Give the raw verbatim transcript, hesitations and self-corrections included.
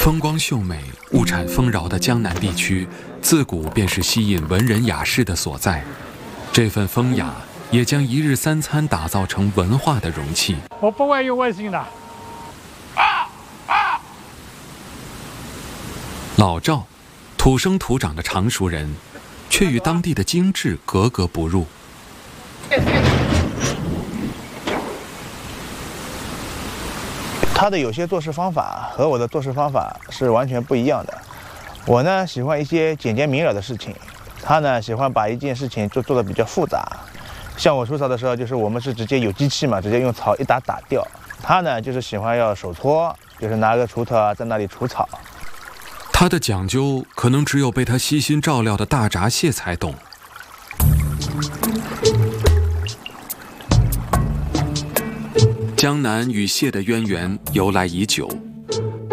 风光秀美、物产丰饶的江南地区，自古便是吸引文人雅士的所在。这份风雅，也将一日三餐打造成文化的容器。 我不会用外星的。 老赵，土生土长的常熟人，却与当地的精致格格不入。 他的有些做事方法和我的做事方法是完全不一样的。我呢喜欢一些简洁明了的事情，他呢喜欢把一件事情就做得比较复杂。像我除草的时候，就是我们是直接有机器嘛，直接用草一打打掉。他呢就是喜欢要手搓，就是拿个锄头啊在那里除草。 他的讲究可能只有被他悉心照料的大闸蟹才懂。江南与蟹的渊源由来已久，